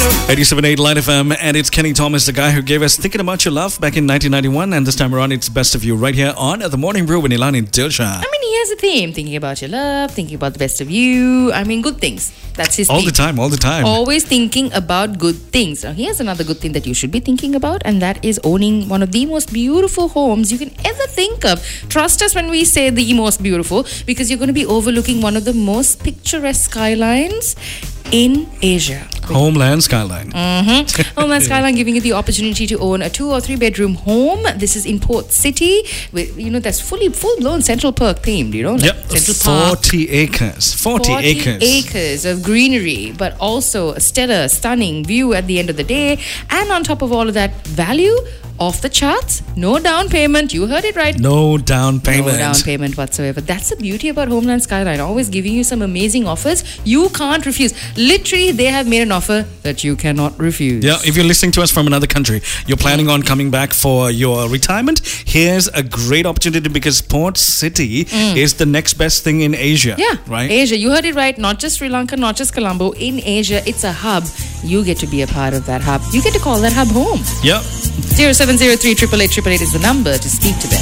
87.8 Line FM, and it's Kenny Thomas, the guy who gave us Thinking About Your Love back in 1991, and this time around it's Best of You right here on The Morning Brew with Ilani Dilsha. I mean, he has a theme, thinking about your love, thinking about the best of you. I mean, good things. That's his All theme. the time. Always thinking about good things. Now, here's another good thing that you should be thinking about, and that is owning one of the most beautiful homes you can ever think of. Trust us when we say the most beautiful, because you're going to be overlooking one of the most picturesque skylines in Asia. Homeland Skyline. Homeland Skyline giving you the opportunity to own a 2 or 3 bedroom home. This is in Port City, with, that's full-blown Central Park themed, Like Yep, Central Park. 40 acres. 40 acres of greenery, but also a stellar, stunning view at the end of the day. And on top of all of that, value off the charts, no down payment. You heard it right. No down payment. No down payment whatsoever. That's the beauty about Homeland Skyline. Always giving you some amazing offers you can't refuse. Literally, they have made an offer that you cannot refuse. Yeah, if you're listening to us from another country, you're planning on coming back for your retirement, here's a great opportunity because Port City is the next best thing in Asia. Yeah, right? Asia. You heard it right. Not just Sri Lanka, not just Colombo. In Asia, it's a hub. You get to be a part of that hub. You get to call that hub home. Yeah. 0703 888 is the number to speak to them.